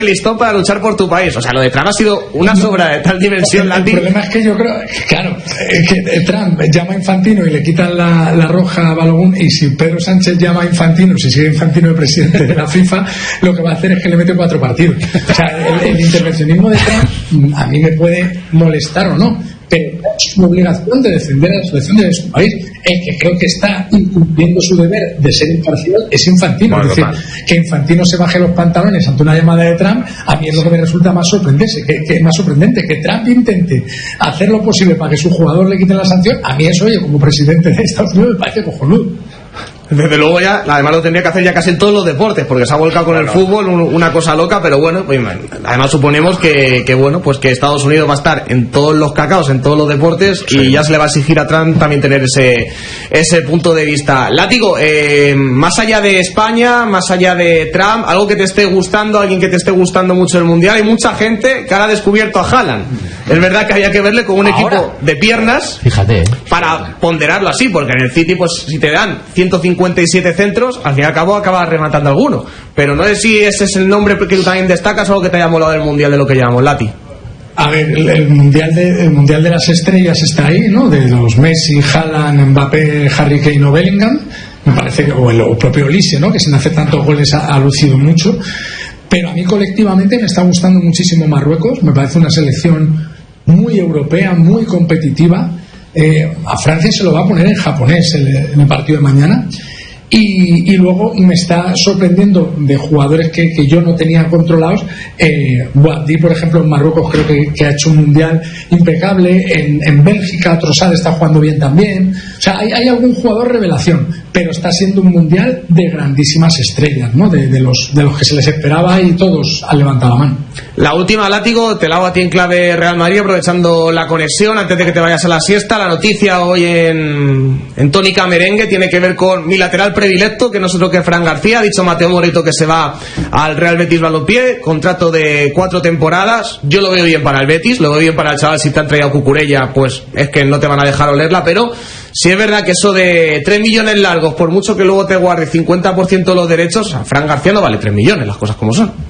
listón para luchar por tu país. O sea, lo de Trump ha sido una sobra de tal dimensión, Lati. El problema es que yo creo, claro, que Trump llama a Infantino y le quitan la roja a Balogun, y si Pedro Sánchez llama a Infantino, si sigue Infantino el presidente de la FIFA, lo que va a hacer es que le mete 4 partidos. O sea, el intervencionismo de Trump a mí me puede molestar o no, pero su obligación de defender a la selección de su país. El que creo que está incumpliendo su deber de ser imparcial es Infantino. Bueno, es decir, que Infantino se baje los pantalones ante una llamada de Trump, a mí es lo que me resulta más sorprendente, que Trump intente hacer lo posible para que su jugador le quiten la sanción. A mí eso, oye, como presidente de Estados Unidos me parece cojonudo. Desde luego ya, además lo tendría que hacer ya casi en todos los deportes, porque se ha volcado con el fútbol, una cosa loca, pero bueno, pues, además suponemos que bueno, pues que Estados Unidos va a estar en todos los cacaos, en todos los deportes, sí. Y ya se le va a exigir a Trump también tener ese punto de vista. Látigo, más allá de España, más allá de Trump, algo que te esté gustando, alguien que te esté gustando mucho el Mundial, hay mucha gente que ahora ha descubierto a Haaland. Es verdad que había que verle con un equipo de piernas, fíjate, para ponderarlo así, porque en el City, pues si te dan 157 centros, al fin y al cabo acabas rematando alguno. Pero no sé si ese es el nombre que tú también destacas o algo que te haya molado del Mundial de lo que llamamos, Lati. A ver, el mundial de las estrellas está ahí, ¿no? De los Messi, Haaland, Mbappé, Harry Kane o Bellingham, me parece que, o el propio Olise, ¿no? Que sin hacer tantos goles ha lucido mucho. Pero a mí colectivamente me está gustando muchísimo Marruecos. Me parece una selección muy europea, muy competitiva. A Francia se lo va a poner en japonés en el partido de mañana. Y luego me está sorprendiendo de jugadores que yo no tenía controlados. Boadí, por ejemplo, en Marruecos creo que ha hecho un mundial impecable. En Bélgica Trossard está jugando bien también. O sea, hay algún jugador revelación, pero está siendo un mundial de grandísimas estrellas, ¿no? De los que se les esperaba, y todos han levantado la mano. La última, Látigo, te la hago a ti en clave Real Madrid, aprovechando la conexión antes de que te vayas a la siesta. La noticia hoy en Tónica Merengue tiene que ver con mi lateral predilecto, que no es otro que Fran García. Ha dicho Mateo Morito que se va al Real Betis Balompié, contrato de 4 temporadas. Yo lo veo bien para el Betis, lo veo bien para el chaval. Si te han traído a Cucurella, pues es que no te van a dejar olerla, pero si es verdad que eso de 3 millones largos, por mucho que luego te guarde 50% de los derechos, a Fran García no vale 3 millones, las cosas como son.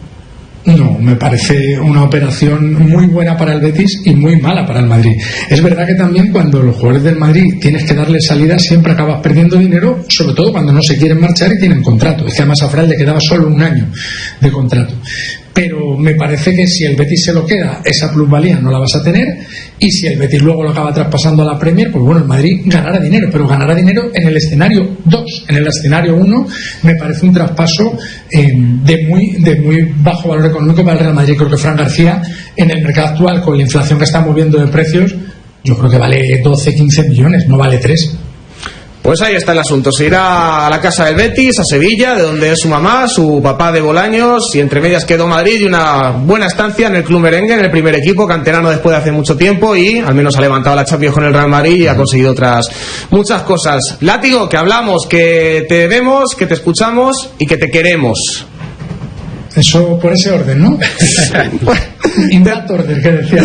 No, me parece una operación muy buena para el Betis y muy mala para el Madrid. Es verdad que también cuando los jugadores del Madrid tienes que darle salida, siempre acabas perdiendo dinero, sobre todo cuando no se quieren marchar y tienen contrato. Es que además a Fran le quedaba solo un año de contrato. Pero me parece que si el Betis se lo queda, esa plusvalía no la vas a tener, y si el Betis luego lo acaba traspasando a la Premier, pues bueno, el Madrid ganará dinero, pero ganará dinero en el escenario 2. En el escenario 1 me parece un traspaso de muy bajo valor económico para el Real Madrid. Creo que Fran García, en el mercado actual, con la inflación que estamos viendo de precios, yo creo que vale 12-15 millones, no vale 3. Pues ahí está el asunto. Se irá a la casa del Betis, a Sevilla, de donde es su mamá, su papá de Bolaños, y entre medias quedó Madrid, y una buena estancia en el Club Merengue, en el primer equipo, canterano después de hace mucho tiempo, y al menos ha levantado la Champions con el Real Madrid y ha conseguido otras muchas cosas. Látigo, que hablamos, que te vemos, que te escuchamos y que te queremos. Eso por ese orden, ¿no? In that order, que decía.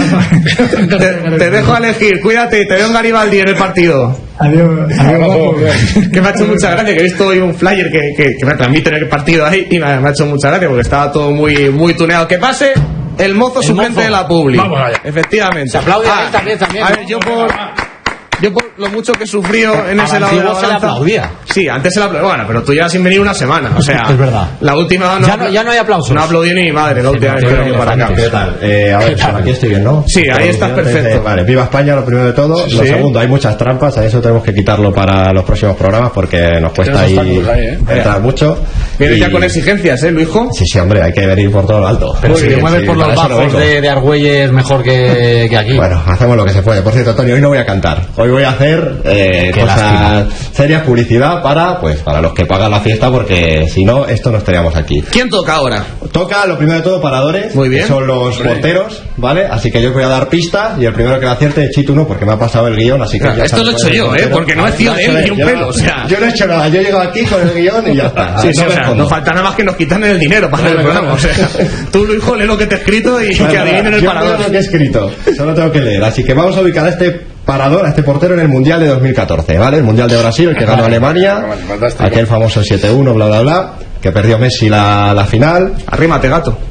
Te dejo a elegir, cuídate, te veo en Garibaldi en el partido. Adiós. Que me ha hecho mucha gracia, que he visto hoy un flyer que me transmite en el partido ahí, y me ha hecho mucha gracia porque estaba todo muy, muy tuneado. Que pase el mozo suplente de la Publi. Vamos allá. Efectivamente. Se aplaude también. A ver, yo por lo mucho que sufrió en ese lado de la balanza, se le aplaudía. Sí, antes se le aplaudía. Bueno, pero tú ya sin venir una semana. O sea, es verdad. La última ya no hay aplausos. No aplaudió ni mi madre la última vez que venía para acá. ¿Qué tal? A ver, aquí estoy bien, ¿no? Sí, ahí estás perfecto. Vale, viva España, lo primero de todo. Lo segundo, hay muchas trampas. A eso tenemos que quitarlo para los próximos programas porque nos cuesta ahí entrar mucho. Vienes ya con exigencias, Luisjo. Sí, hombre, hay que venir por todo lo alto. Pero si te mueves por los bajos de Argüelles mejor que aquí. Bueno, hacemos lo que se puede. Por cierto, Tony, hoy no voy a cantar. Hoy voy a hacer cosas serias, publicidad para los que pagan la fiesta, porque si no, esto no estaríamos aquí. ¿Quién toca ahora? Toca, lo primero de todo, paradores. Muy bien. Que son los porteros, ¿vale? Así que yo voy a dar pistas, y el primero que la acierte, Chito, no, porque me ha pasado el guión, así que... Esto lo he hecho yo, porque no he sido de él ni un pelo, o sea... Yo no he hecho nada, yo he llegado aquí con el guión y ya está. Sí, o sea, no falta nada más que nos quitan el dinero para el programa, o sea... Tú, Luisjo, lee lo que te he escrito y que adivinen el parador. Yo leo lo que he escrito, solo tengo que leer, así que vamos a ubicar a este parador, a este portero, en el Mundial de 2014, ¿vale? El Mundial de Brasil, el que ganó Alemania, aquel famoso 7-1, bla bla bla, que perdió Messi la final. Arrímate, gato.